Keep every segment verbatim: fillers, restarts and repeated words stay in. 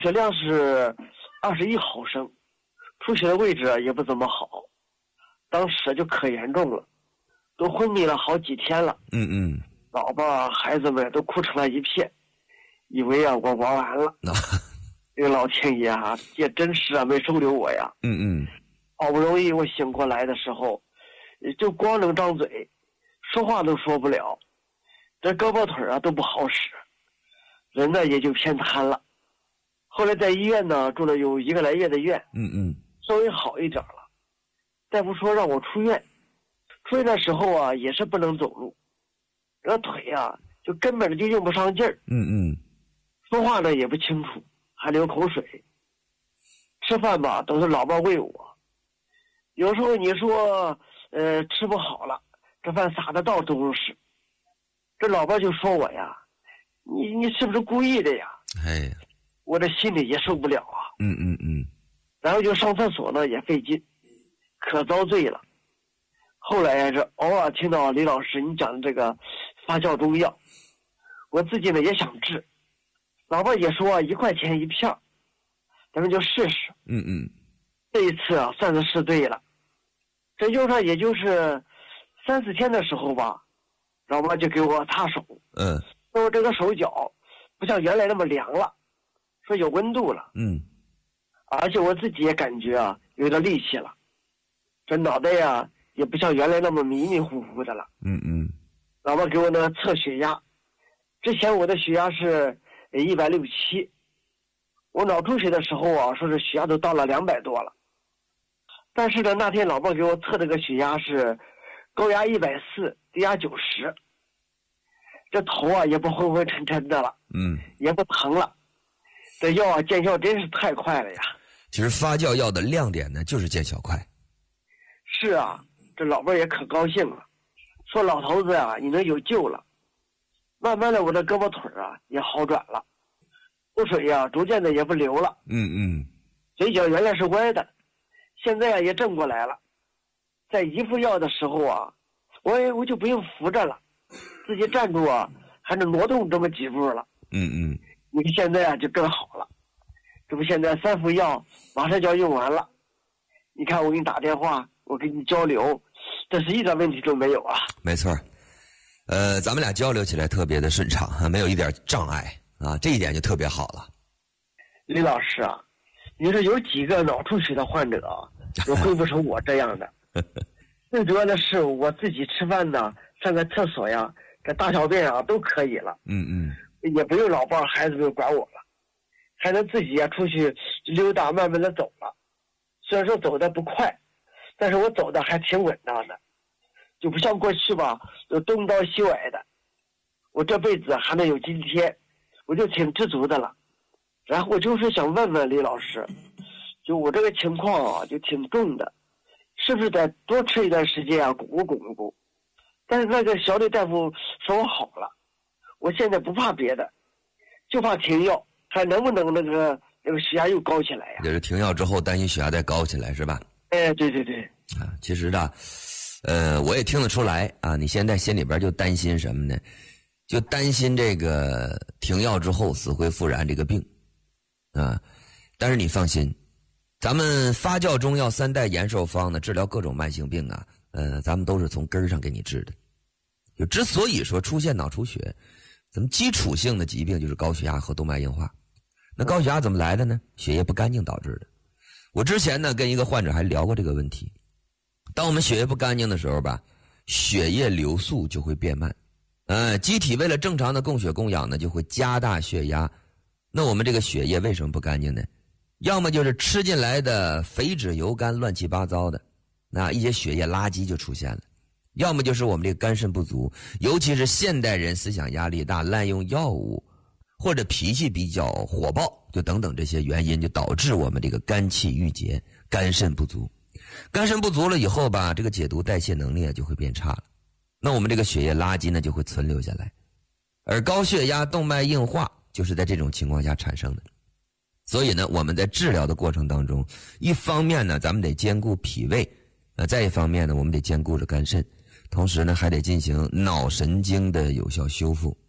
血量是二十一毫升，出血的位置也不怎么好，当时就可严重了，都昏迷了好几天了。 嗯嗯， 老婆孩子们都哭成了一片，以为啊我玩完了。这个老天爷啊，也真是啊没收留我呀。 嗯嗯， 好不容易我醒过来的时候，就光能张嘴，说话都说不了，这胳膊腿啊都不好使，人呢也就偏瘫了。后来在医院呢住了有一个来月的院， 嗯嗯， 稍微好一点了。大夫说让我出院，出院的时候啊也是不能走路，这腿啊就根本就用不上劲儿。 嗯嗯， 说话呢也不清楚，还流口水。吃饭吧都是老伴喂我，有时候你说呃吃不好了，这饭撒的到处都是，这老伴就说我呀，你你是不是故意的呀？ 哎， 我这心里也受不了啊。 嗯嗯嗯， 然后就上厕所呢也费劲，可遭罪了。后来是偶尔听到李老师你讲的这个发酵中药，我自己呢也想治，老伴也说一块钱一片，咱们就试试。 嗯嗯， 这一次啊算是试对了。这用上也就是三四天的时候吧，老伴就给我擦手， 嗯， 说我这个手脚不像原来那么凉了，说有温度了。 嗯， 而且我自己也感觉啊有点力气了，这脑袋呀也不像原来那么迷迷糊糊的了。 嗯嗯， 老伴给我呢测血压，之前我的血压是一百六七，我脑出血的时候啊说是血压都到了两百多了。但是呢那天老伴给我测这个血压是高压一百四，低压九十，这头啊也不昏昏沉沉的了， 嗯， 也不疼了，这药啊见效真是太快了呀。 其实发酵药的亮点呢就是见效快。 是啊，这老伴也可高兴了，说老头子啊你能有救了。慢慢的我的胳膊腿啊也好转了，口水呀、啊、逐渐的也不流了。 嗯嗯， 嘴角原来是歪的，现在啊也正过来了。在一副药的时候啊，我我就不用扶着了，自己站住啊还能挪动这么几步了。 嗯嗯， 你看现在啊就更好了，这不现在三副药马上就要用完了。你看我给你打电话，我跟你交流，这是一点问题都没有啊。 没错，呃，咱们俩交流起来特别的顺畅啊，没有一点障碍啊，这一点就特别好了。 李老师啊，你说有几个脑出血的患者啊，都恢复成我这样的？最主要的是我自己吃饭呢，上个厕所呀，这大小便啊都可以了。 嗯嗯， 也不用老伴孩子们管我了，还能自己呀出去溜达，慢慢的走了。虽然说走的不快，但是我走的还挺稳当的，就不像过去吧，就东倒西歪的。我这辈子还能有今天，我就挺知足的了。然后我就是想问问李老师，就我这个情况啊，就挺重的，是不是得多吃一段时间啊，巩固巩固？但是那个小李大夫说我好了，我现在不怕别的，就怕停药，还能不能那个那个血压又高起来呀？ 就是停药之后担心血压再高起来是吧？ 哎，对对对， 啊，其实呢，呃，我也听得出来啊，你现在心里边就担心什么呢？就担心这个停药之后死灰复燃这个病啊。但是你放心，咱们发酵中药三代延寿方呢，治疗各种慢性病啊，呃，咱们都是从根儿上给你治的。就之所以说出现脑出血，咱们基础性的疾病就是高血压和动脉硬化。那高血压怎么来的呢？血液不干净导致的。我之前呢跟一个患者还聊过这个问题。当我们血液不干净的时候吧，血液流速就会变慢。呃，机体为了正常的供血供氧呢，就会加大血压。那我们这个血液为什么不干净呢？要么就是吃进来的肥脂油甘乱七八糟的，那一些血液垃圾就出现了；要么就是我们这个肝肾不足，尤其是现代人思想压力大、滥用药物，或者脾气比较火爆，就等等这些原因，就导致我们这个肝气郁结、肝肾不足。肝肾不足了以后吧，这个解毒代谢能力就会变差了。那我们这个血液垃圾呢就会存留下来，而高血压、动脉硬化就是在这种情况下产生的。所以呢，我们在治疗的过程当中，一方面呢，咱们得兼顾脾胃，呃，再一方面呢，我们得兼顾着肝肾，同时呢，还得进行脑神经的有效修复。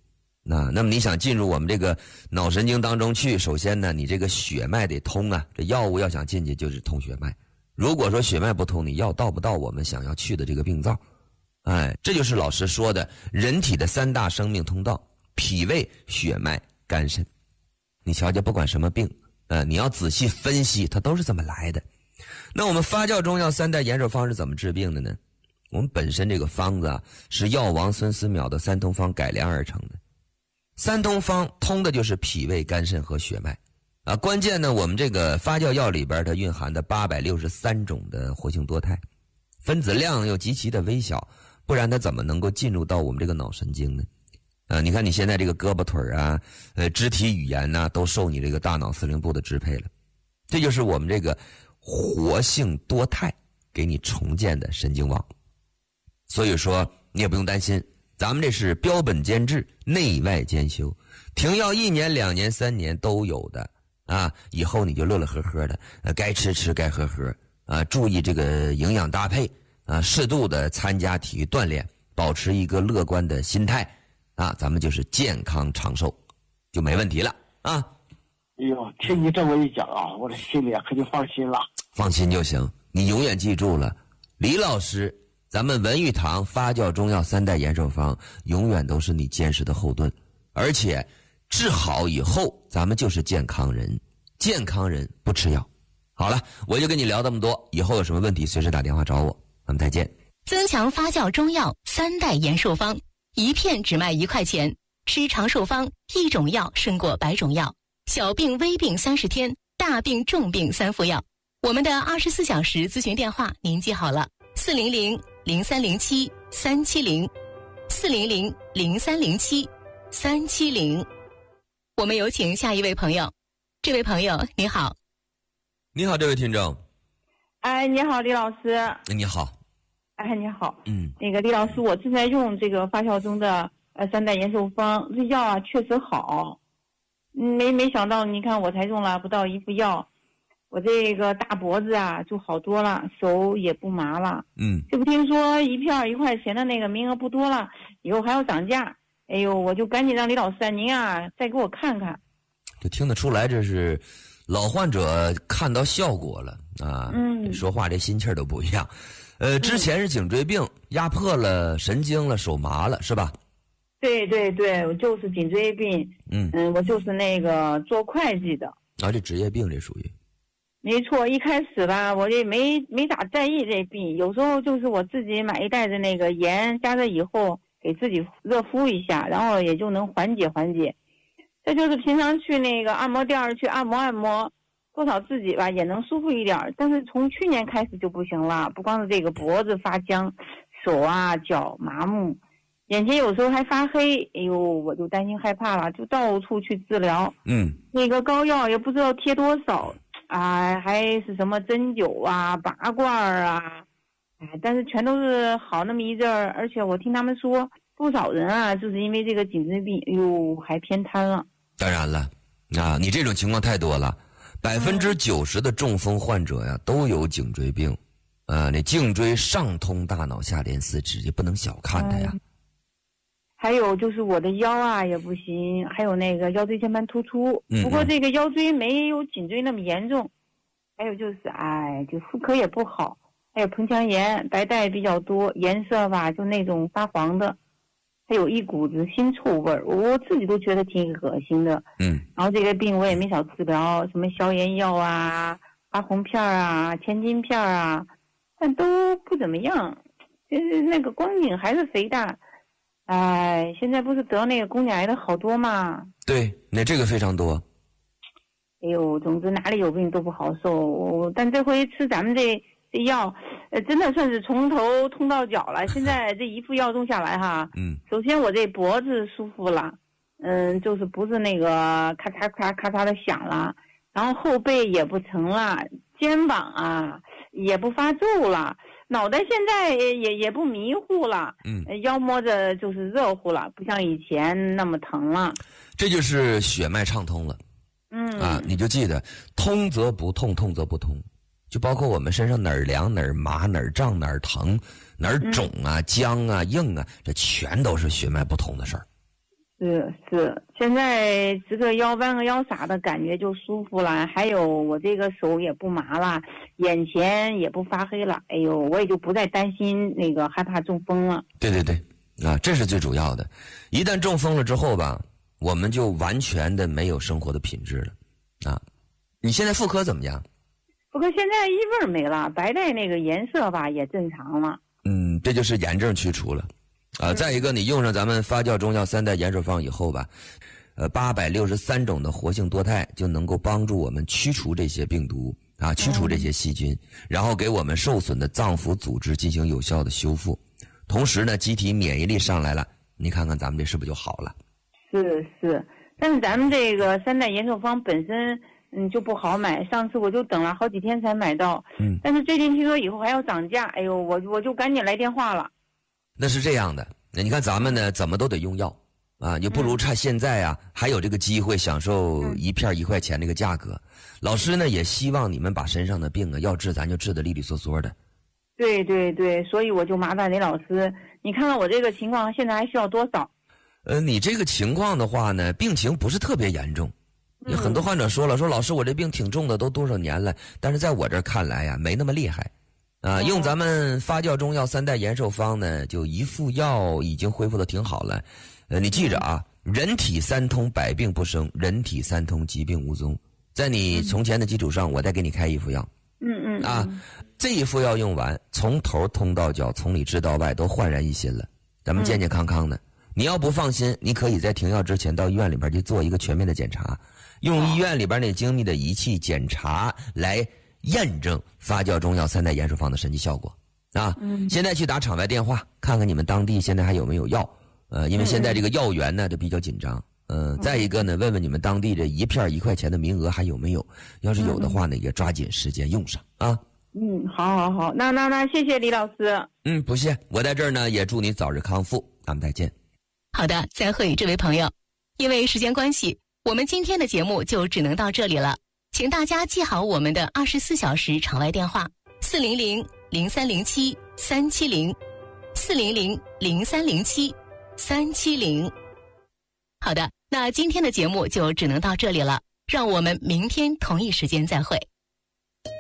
那那么你想进入我们这个脑神经当中去，首先呢，你这个血脉得通啊，这药物要想进去就是通血脉。如果说血脉不通，你药到不到我们想要去的这个病灶。哎，这就是老师说的人体的三大生命通道：脾胃、血脉、肝肾。你瞧瞧，不管什么病，呃，你要仔细分析，它都是这么来的。那我们发酵中药三代延寿方是怎么治病的呢？我们本身这个方子啊，是药王孙思邈的三通方改良而成的。三通方通的就是脾胃、肝肾和血脉啊。关键呢，我们这个发酵药里边它蕴含的八百六十三种的活性多肽，分子量又极其的微小，不然它怎么能够进入到我们这个脑神经呢？啊，你看你现在这个胳膊腿啊，呃，肢体语言呐、啊，都受你这个大脑司令部的支配了。这就是我们这个活性多肽给你重建的神经网。所以说你也不用担心，咱们这是标本兼治，内外兼修，停药一年、两年、三年都有的啊。以后你就乐乐呵呵的，呃，该吃吃，该喝喝啊，注意这个营养搭配啊，适度的参加体育锻炼，保持一个乐观的心态啊，咱们就是健康长寿，就没问题了啊。 哎呦，听你这么一讲啊，我的心里可就放心了。 放心就行，你永远记住了，李老师。咱们文玉堂发酵中药三代延寿方永远都是你坚实的后盾，而且治好以后咱们就是健康人，健康人不吃药。好了，我就跟你聊这么多，以后有什么问题随时打电话找我，咱们再见。 增强发酵中药三代延寿方，一片只卖一块钱，吃长寿方一种药胜过百种药，小病微病三十天，大病重病三副药。我们的二十四小时咨询电话您记好了，四零零零三零七三七零，四零零零三零七三七零。我们有请下一位朋友。这位朋友你好。 你好，这位听众。 哎，你好，李老师。 你好。 哎，你好。 嗯。 那个李老师，我正在用这个发酵中的呃三代延寿方，这药啊确实好。没没想到，你看我才用了不到一副药。我这个大脖子啊就好多了，手也不麻了。 嗯， 这不听说一片一块钱的那个名额不多了，以后还要涨价。哎呦，我就赶紧让李老师啊您啊再给我看看。 就听得出来这是老患者看到效果了啊。 嗯， 说话这心气儿都不一样。呃，之前是颈椎病、嗯、压迫了神经了，手麻了是吧？ 对对对，我就是颈椎病。 嗯嗯，我就是那个做会计的。 啊，这职业病这属于。 没错，一开始吧，我也没没咋在意这病，有时候就是我自己买一袋子那个盐，加热以后给自己热敷一下，然后也就能缓解缓解。这就是平常去那个按摩店去按摩按摩，多少自己吧也能舒服一点。但是从去年开始就不行了，不光是这个脖子发僵，手啊脚麻木，眼睛有时候还发黑，哎呦，我就担心害怕了，就到处去治疗。 嗯， 那个膏药也不知道贴多少。啊，还是什么针灸啊、拔罐啊，哎，但是全都是好那么一阵儿，而且我听他们说，不少人啊，就是因为这个颈椎病，哎呦，还偏瘫了。 当然了，啊，你这种情况太多了，百分之九十的中风患者呀都有颈椎病，啊，那颈椎上通大脑，下连四肢，也不能小看它呀。嗯， 还有就是我的腰啊也不行，还有那个腰椎间盘突出，不过这个腰椎没有颈椎那么严重。还有就是哎，就妇科也不好，还有盆腔炎，白带比较多，颜色吧就那种发黄的，还有一股子腥臭味儿，我自己都觉得挺恶心的。 嗯， 然后这个病我也没少治疗，什么消炎药啊、发红片啊、千金片啊，但都不怎么样，就是那个光景还是肥大。哎，现在不是得那个宫颈癌的好多嘛？ 对，那这个非常多。 哎呦，总之哪里有病都不好受。但这回吃咱们这这药，呃，真的算是从头痛到脚了。现在这一副药用下来哈， 嗯， 首先我这脖子舒服了，嗯，就是不是那个咔嚓咔嚓咔嚓的响了，然后后背也不疼了，肩膀啊也不发皱了。脑袋现在也也也不迷糊了， 嗯， 腰摸着就是热乎了，不像以前那么疼了。 这就是血脉畅通了， 嗯啊，你就记得通则不痛，痛则不通，就包括我们身上哪儿凉哪儿麻哪儿胀哪儿疼哪儿肿啊、嗯、僵啊硬啊，这全都是血脉不通的事儿。 是是，现在直个腰弯个腰啥的感觉就舒服了，还有我这个手也不麻了，眼前也不发黑了，哎呦，我也就不再担心那个害怕中风了。 对对对，啊，这是最主要的。一旦中风了之后吧，我们就完全的没有生活的品质了，啊，你现在妇科怎么样？ 不过现在异味没了，白带那个颜色吧也正常了。 嗯，这就是炎症去除了。啊，再一个，你用上咱们发酵中药三代延寿方以后吧，呃，八百六十三种的活性多肽就能够帮助我们驱除这些病毒啊，驱除这些细菌，然后给我们受损的脏腑组织进行有效的修复。同时呢，机体免疫力上来了，你看看咱们这是不是就好了？ 是是，但是咱们这个三代延寿方本身嗯就不好买，上次我就等了好几天才买到，嗯，但是最近听说以后还要涨价，哎呦，我我就赶紧来电话了。 那是这样的，那你看咱们呢，怎么都得用药啊，你不如趁现在啊，还有这个机会享受一片一块钱这个价格。老师呢也希望你们把身上的病啊，要治咱就治得利利索索的。 对对对，所以我就麻烦雷老师，你看看我这个情况现在还需要多少？ 呃，你这个情况的话呢，病情不是特别严重。有很多患者说了，说老师我这病挺重的，都多少年了，但是在我这儿看来呀，没那么厉害。啊，用咱们发酵中药三代延寿方呢，就一副药已经恢复的挺好了。呃，你记着啊，人体三通，百病不生；人体三通，疾病无踪。在你从前的基础上，我再给你开一副药。 嗯嗯。 啊，这一副药用完，从头通到脚，从里治到外都焕然一新了，咱们健健康康的。你要不放心，你可以在停药之前到医院里边去做一个全面的检查，用医院里边那精密的仪器检查来验证发酵中药三代延寿方的神奇效果啊！嗯、现在去打场外电话，看看你们当地现在还有没有药。呃，因为现在这个药源呢就比较紧张。呃，再一个呢，问问你们当地这一片一块钱的名额还有没有？要是有的话呢，也抓紧时间用上啊。 嗯，好好好，那那那谢谢李老师。 嗯，不谢，我在这儿呢也祝你早日康复，咱们再见。 好的，再会，这位朋友。因为时间关系，我们今天的节目就只能到这里了。请大家记好我们的二十四小时场外电话：四零零零三零七三七零，四零零零三零七三七零。好的，那今天的节目就只能到这里了，让我们明天同一时间再会。